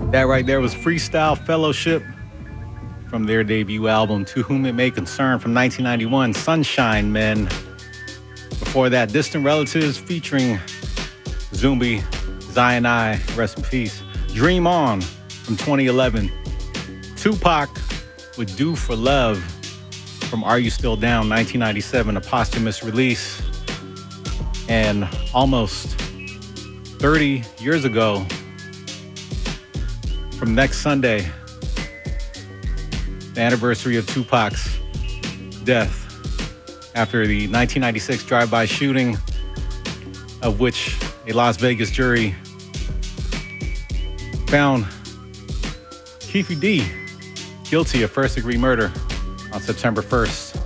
That right there was Freestyle Fellowship from their debut album, To Whom It May Concern, from 1991, Sunshine Men. Before that, Distant Relatives featuring Zumbi, Zion I, rest in peace. Dream On from 2011. Tupac with Do for Love from Are You Still Down, 1997, a posthumous release. And almost 30 years ago, from next Sunday, the anniversary of Tupac's death after the 1996 drive-by shooting, of which a Las Vegas jury found Keffe D guilty of first-degree murder on September 1st.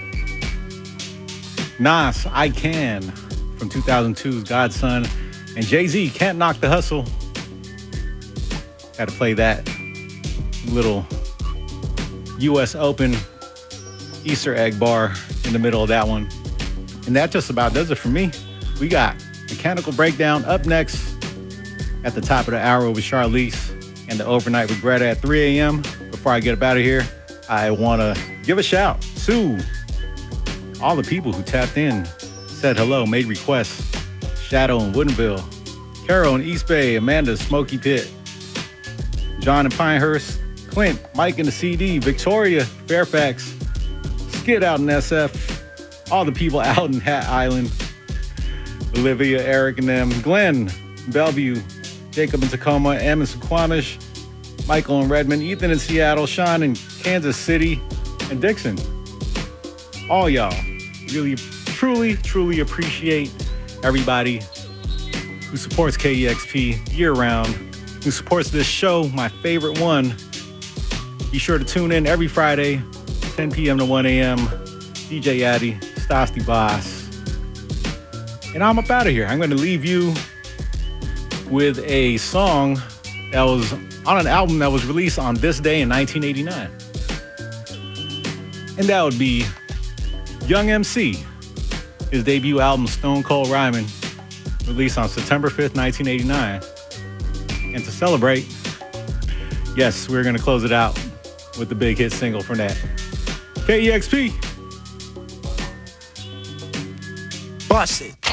Nas, I Can, from 2002's Godson, and Jay-Z, Can't Knock the Hustle. Had to play that little US Open Easter egg bar in the middle of that one. And that just about does it for me. We got Mechanical Breakdown up next at the top of the hour with Charlize and the Overnight with Greta at 3 a.m. Before I get up out of here, I want to give a shout to all the people who tapped in, said hello, made requests. Shadow in Woodinville, Carol in East Bay, Amanda, Smoky Pit, John in Pinehurst, Clint, Mike in the CD, Victoria, Fairfax, Skid out in SF, all the people out in Hat Island, Olivia, Eric and them, Glenn, Bellevue, Jacob in Tacoma, Em in Suquamish, Michael in Redmond, Ethan in Seattle, Sean in Kansas City, and Dixon. All y'all, really, truly appreciate everybody who supports KEXP year-round, who supports this show, my favorite one. Be sure to tune in every Friday, 10 p.m. to 1 a.m. DJ Addy, Stasty Boss. And I'm up out of here. I'm going to leave you with a song that was on an album that was released on this day in 1989. And that would be Young MC, his debut album, Stone Cold Rhymin', released on September 5th, 1989. And to celebrate, yes, we're going to close it out with the big hit single from that. KEXP. Bust it.